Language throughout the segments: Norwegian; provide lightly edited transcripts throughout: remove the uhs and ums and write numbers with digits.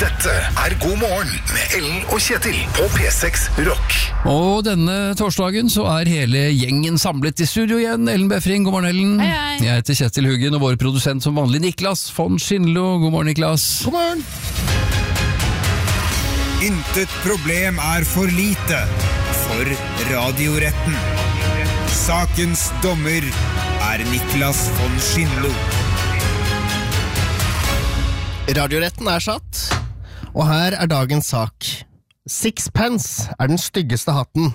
Dette God morgen med Ellen og Kjetil på P6 Rock. Og denne torsdagen så hele gjengen samlet i studio igjen. Ellen Befring, god morgen Ellen. Hei, hei. Jeg heter Kjetil Huggen, og vår produsent som vanlig Niklas von Schindlo. God morgen Niklas. God morgen. Intet problem for lite for radioretten. Sakens dommer Niklas von Schindlo. Radioretten satt, og her dagens sak. Sixpence den styggeste hatten.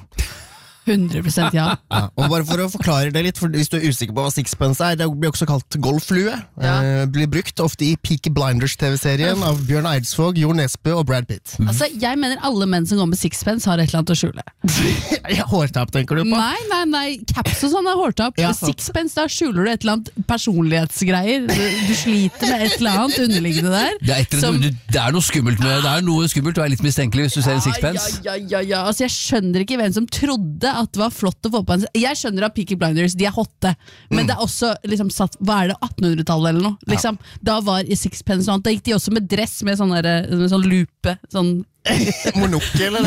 100% ja. Ja, og bare for å forklare det litt, for hvis du usikker på hva sixpence det blir også kalt golflue. Blir brukt ofte i Peaky Blinders-TV-serien av Bjørn Eidsvåg, Jo Nesbø og Brad Pitt. Altså, jeg mener alle menn som går med sixpence har et eller annet å skjule. Hårtapp, tenker du på? Nei, caps og sånn hårtapp. Ja, Sixpence, da skjuler du et eller annet personlighetsgreier. Du sliter med et eller annet underliggende der. Det noe skummelt med det. Noe skummelt å være litt mistenkelig hvis du ser en sixpence. Ja. Altså, jeg skjønner ikke hvem som trodde at det var flott å få på en. Jeg skjønner at Peaky Blinders, de hotte, men det også liksom satt, hva det, 1800-tallet eller noe? Liksom. Da var i sixpence og annet, da gikk de også med dress med sånn lupe, sånn monokkel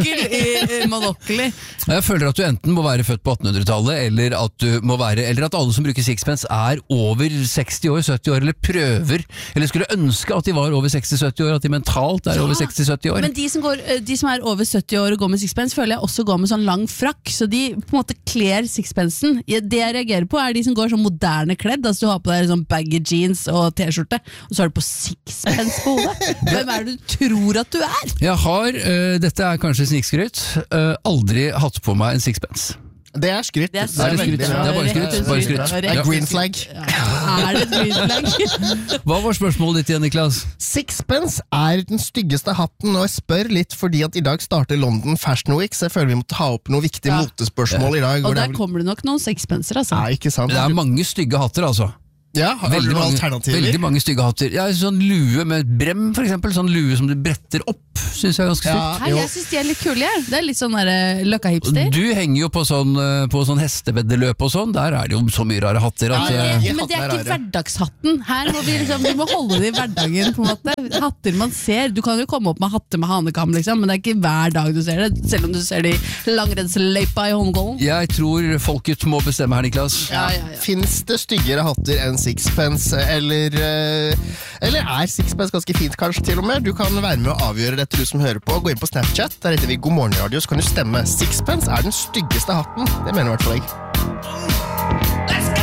monokkel. Jeg føler at du enten må være født på 1800-tallet, eller at alle som bruker sixpence over 60 år, 70 år, eller prøver, eller skulle ønske at de var over 60-70 år, at de mentalt over 60-70 år. Men de som over 70 år og går med sixpence, føler jeg også går med sånn lang frakk, så de på en måte kler sixpencen. Det jeg reagerer på de som går sånn moderne kledd, altså du har på deg sånn baggy jeans og t-skjorte, og så har du på sixpence på hodet. Hvem det du tror at du er? Jeg har, dette kanskje snikskryt, aldri hatt på meg en sixpence. Det skryt. Det bare skryt. Det green flag. Er det green flag? Hva var spørsmålet ditt igjen, Niklas? Sixpence den styggeste hatten, og jeg spør litt fordi at i dag starter London Fashion Week, så jeg føler vi må ta opp noen viktige motespørsmål i dag. Og der kommer det nok noen sixpencer, altså. Nei, ikke sant. Det mange stygge hatter, altså. Ja, har du noen alternativer? Veldig mange stygge hatter. Sånn lue med brem, for eksempel. Sånn lue som du bretter opp, synes jeg ganske stygt. Hei, jeg synes de litt kule, Det litt sånn løkka-hipster. Du henger jo på sånn hesteveddeløp og sånn. Der det jo så mye rare hatter. Men det ikke hverdagshatten. Her må vi må holde det i hverdagen, på en måte. Hatter man ser. Du kan jo komme opp med hatter med hanekam, liksom, men det ikke hver dag du ser det. Selv om du ser det i langrennsløypa i Holmenkollen. Jeg tror folket må bestemme her, Niklas. Ja. Finnes det styggere hatter enn sixpence, eller sixpence ganske fint kanskje til og med? Du kan være med å avgjøre dette, du som hører på. Gå inn på Snapchat, der heter vi God morgen radio, så kan du stemme. Sixpence den styggeste hatten. Det mener i hvert fall jeg.